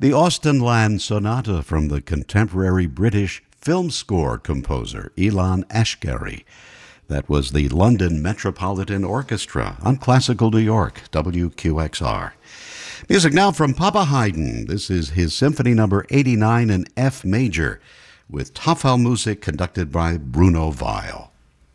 The Austenland Sonata from the contemporary British film score composer Ilan Ashgari. That was the London Metropolitan Orchestra on Classical New York, WQXR. Music now from Papa Haydn. This is his Symphony Number 89 in F major, with Tafel music conducted by Bruno Weil.